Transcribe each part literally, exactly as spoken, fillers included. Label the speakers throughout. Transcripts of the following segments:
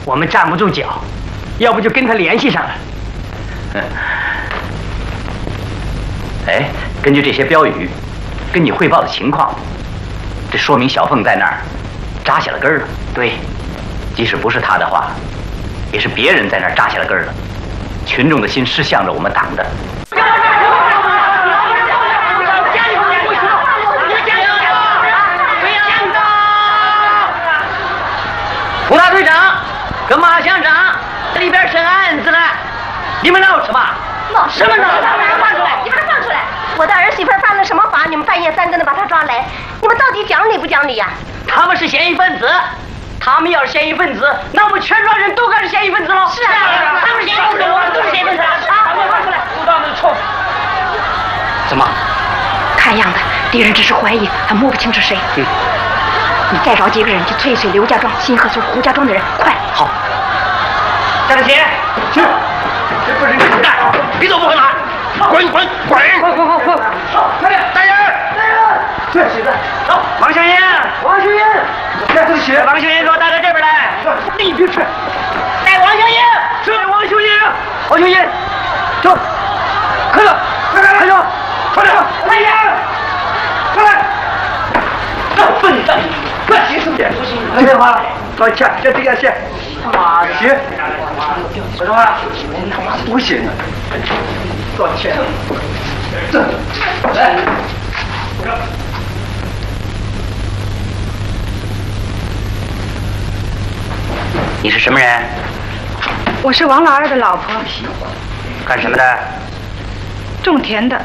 Speaker 1: 我们站不住脚，要不就跟他联系上了。
Speaker 2: 嗯。哎，根据这些标语，跟你汇报的情况，这说明小凤在那儿扎下了根儿了。对，即使不是他的话，也是别人在那儿扎下了根儿了。群众的心是向着我们党的。胡大队长跟马乡长这里边审案子了，你们闹什么？
Speaker 3: 闹什么闹？放出来！你把他放出来！我的儿媳妇犯了什么法？你们半夜三更的把她抓来，你们到底讲理不讲理呀？
Speaker 1: 他们是嫌疑分子，他们要是嫌疑分子，那我们全庄人都该是嫌疑分子喽。
Speaker 3: 是啊，他们是嫌疑分子，我们都是嫌疑分子啊！
Speaker 1: 放出来！不当的臭！怎么？
Speaker 3: 看样子敌人只是怀疑，还摸不清是谁。嗯。你再找几个人去催催刘家庄、新河村、胡家庄的人，快！
Speaker 1: 好。站着起！去！这不是你滚蛋！别走不回来！滚滚滚！滚滚滚滚！快点！带人！带人！对，写字。走，王秀英！王秀英！带这个写。王秀英，给我带到这边来。你别去！带王秀英！是王秀英！王秀英，走！快点！快点！快点！快点！快点！快来！笨蛋！快写什么点？来电话，抱歉，这这个写。啊，写。我说话，我们他妈多写呢。抱歉。这，来。
Speaker 2: 你是什么人？
Speaker 4: 我是王老二的老婆。
Speaker 2: 干什么的？
Speaker 4: 种田的。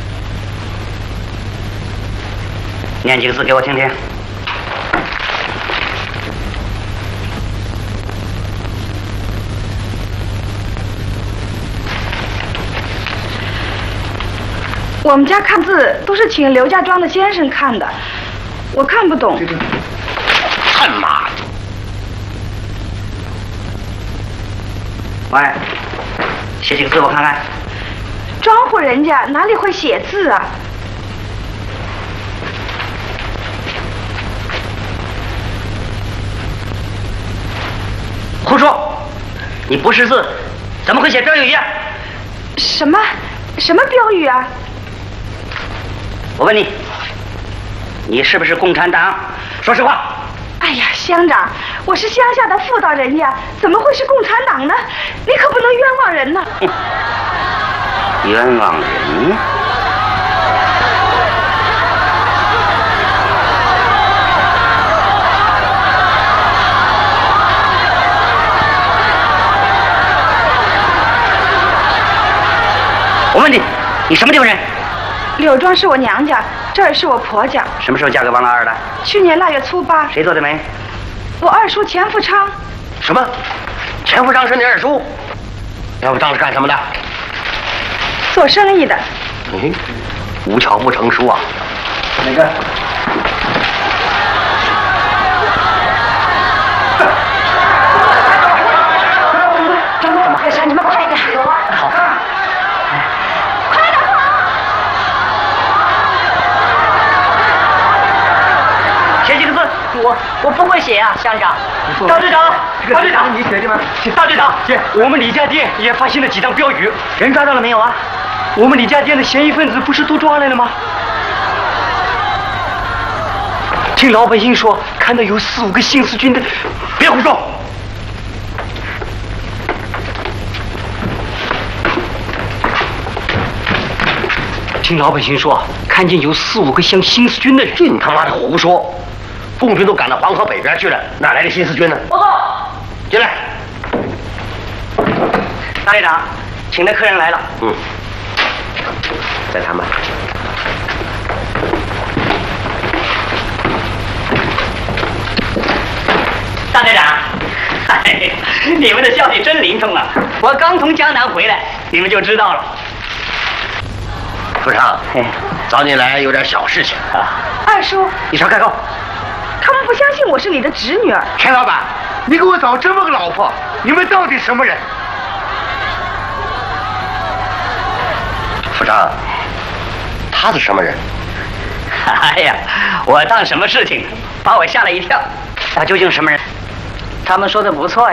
Speaker 2: 念几个字给我听听。
Speaker 4: 我们家看字都是请刘家庄的先生看的，我看不懂。
Speaker 2: 他妈的！喂，写几个字我看看。
Speaker 4: 庄户人家哪里会写字啊？
Speaker 2: 胡说！你不识字，怎么会写标语呀？
Speaker 4: 什么？什么标语啊？
Speaker 2: 我问你，你是不是共产党？说实话。
Speaker 4: 哎呀，乡长，我是乡下的妇道人家，怎么会是共产党呢？你可不能冤枉人呐！
Speaker 2: 冤枉人？我问你，你什么地方人？
Speaker 4: 柳庄是我娘家，这儿是我婆家。
Speaker 2: 什么时候嫁给王老二的？
Speaker 4: 去年腊月初八。
Speaker 2: 谁做的媒？
Speaker 4: 我二叔钱富昌。
Speaker 2: 什么？钱富昌是你二叔？钱富昌是干什么的？
Speaker 4: 做生意的。
Speaker 2: 嗯，无巧不成书啊。哪个？
Speaker 3: 怎么回事？你们快点！
Speaker 2: 好。
Speaker 1: 我我不会写啊，乡长。大队长，大队长，
Speaker 2: 你写的吗？
Speaker 1: 大队长，姐，我们李家店也发现了几张标语，人抓到了没有啊？我们李家店的嫌疑分子不是都抓来了吗？听老百姓说，看到有四五个新四军的，别胡说。听老百姓说，看见有四五个像新四军的人。
Speaker 2: 净他妈的胡说！共军都赶到黄河北边去了，哪来的新四军呢？
Speaker 1: 报告，
Speaker 2: 进来。
Speaker 1: 大队长，请的客人来了。
Speaker 2: 嗯，再谈吧。
Speaker 1: 大队长，哎，你们的消息真灵通啊！我刚从江南回来，你们就知道了。
Speaker 2: 副长，找你来有点小事情啊。
Speaker 4: 二叔，
Speaker 2: 你少开口。
Speaker 4: 他们不相信我是你的侄女儿。
Speaker 5: 钱老板，你给我找这么个老婆，你们到底什么人？
Speaker 2: 副长，他是什么人？
Speaker 1: 哎呀，我当什么事情，把我吓了一跳。他究竟什么人？他们说的不错